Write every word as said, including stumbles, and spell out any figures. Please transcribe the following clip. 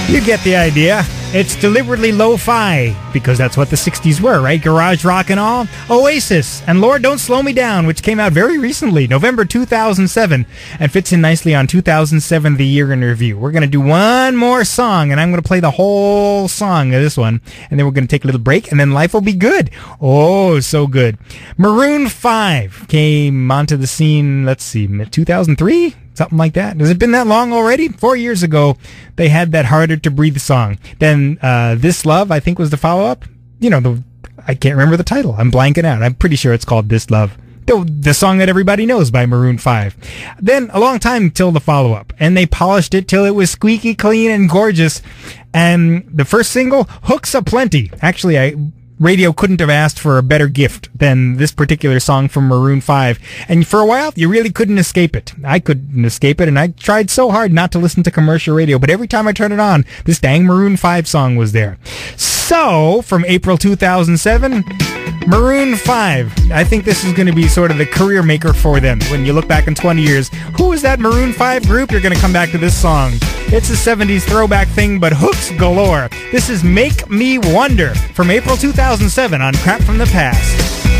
You get the idea. It's deliberately lo-fi, because that's what the sixties were, right? Garage rock and all. Oasis and Lord Don't Slow Me Down, which came out very recently, November two thousand seven, and fits in nicely on two thousand seven, The Year in Review. We're going to do one more song, and I'm going to play the whole song of this one, and then we're going to take a little break, and then life will be good. Oh, so good. Maroon five came onto the scene, let's see, two thousand three? Something like that. Has it been that long already? Four years ago, they had that Harder to Breathe song. Then uh, This Love, I think, was the follow-up. You know, the I can't remember the title. I'm blanking out. I'm pretty sure it's called This Love. The, the song that everybody knows by Maroon five. Then a long time till the follow-up. And they polished it till it was squeaky clean and gorgeous. And the first single, Hooks Aplenty. Actually, I... radio couldn't have asked for a better gift than this particular song from Maroon five. And for a while, you really couldn't escape it. I couldn't escape it, and I tried so hard not to listen to commercial radio, but every time I turned it on, this dang Maroon five song was there. So, from April two thousand seven, Maroon five. I think this is going to be sort of the career maker for them. When you look back in twenty years, who is that Maroon five group? You're going to come back to this song. It's a seventies throwback thing, but hooks galore. This is Make Me Wonder from April two thousand seven on Crap from the Past.